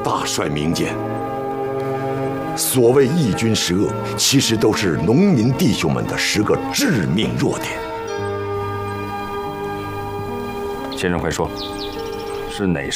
大帅明鉴，所谓义军10恶，其实都是农民弟兄们的10个致命弱点。 先生，快说，是哪